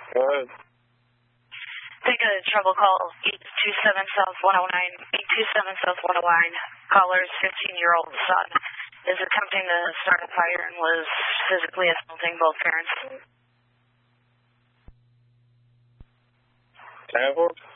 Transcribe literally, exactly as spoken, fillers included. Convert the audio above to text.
Go ahead. Take a trouble call, eight two seven South one oh nine, eight two seven South one oh nine. Caller's fifteen-year-old son is attempting to start a fire and was physically assaulting both parents. ten four?